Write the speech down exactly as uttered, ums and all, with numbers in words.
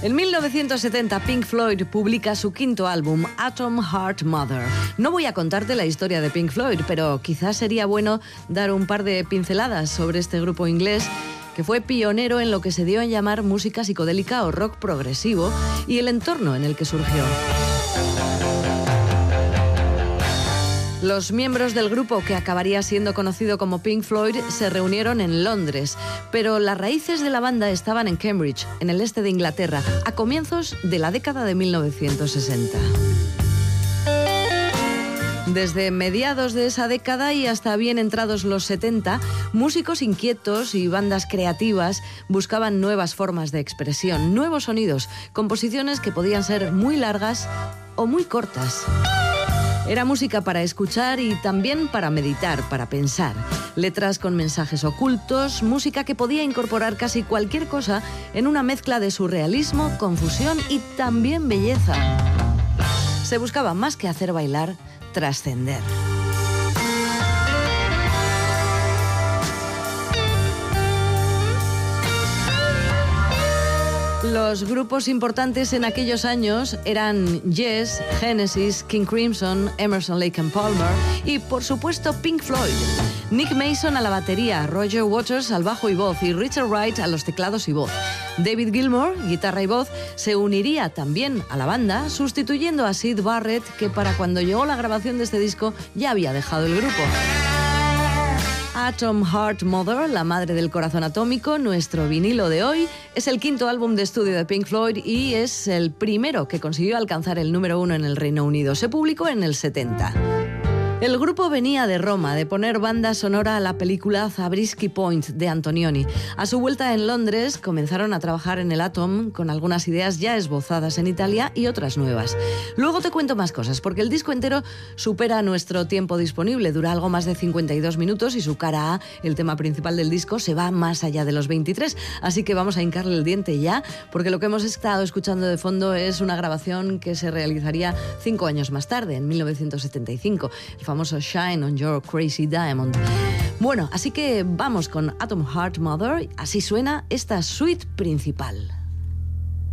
En mil novecientos setenta, Pink Floyd publica su quinto álbum, Atom Heart Mother. No voy a contarte la historia de Pink Floyd, pero quizás sería bueno dar un par de pinceladas sobre este grupo inglés que fue pionero en lo que se dio en llamar música psicodélica o rock progresivo y el entorno en el que surgió. Los miembros del grupo, que acabaría siendo conocido como Pink Floyd, se reunieron en Londres, pero las raíces de la banda estaban en Cambridge, en el este de Inglaterra, a comienzos de la década de mil novecientos sesenta. Desde mediados de esa década y hasta bien entrados los setenta, músicos inquietos y bandas creativas buscaban nuevas formas de expresión, nuevos sonidos, composiciones que podían ser muy largas o muy cortas. Era música para escuchar y también para meditar, para pensar. Letras con mensajes ocultos, música que podía incorporar casi cualquier cosa en una mezcla de surrealismo, confusión y también belleza. Se buscaba más que hacer bailar, trascender. Los grupos importantes en aquellos años eran Yes, Genesis, King Crimson, Emerson, Lake and Palmer y, por supuesto, Pink Floyd. Nick Mason a la batería, Roger Waters al bajo y voz y Richard Wright a los teclados y voz. David Gilmour, guitarra y voz, se uniría también a la banda, sustituyendo a Syd Barrett, que para cuando llegó la grabación de este disco ya había dejado el grupo. Atom Heart Mother, la madre del corazón atómico, nuestro vinilo de hoy, es el quinto álbum de estudio de Pink Floyd y es el primero que consiguió alcanzar el número uno en el Reino Unido. Se publicó en el setenta. El grupo venía de Roma, de poner banda sonora a la película Zabriskie Point de Antonioni. A su vuelta en Londres comenzaron a trabajar en el Atom con algunas ideas ya esbozadas en Italia y otras nuevas. Luego te cuento más cosas, porque el disco entero supera nuestro tiempo disponible, dura algo más de cincuenta y dos minutos y su cara A, el tema principal del disco, se va más allá de los veintitrés. Así que vamos a hincarle el diente ya, porque lo que hemos estado escuchando de fondo es una grabación que se realizaría cinco años más tarde, en mil novecientos setenta y cinco. El famoso Shine on Your Crazy Diamond. Bueno, así que vamos con Atom Heart Mother. Así suena esta suite principal.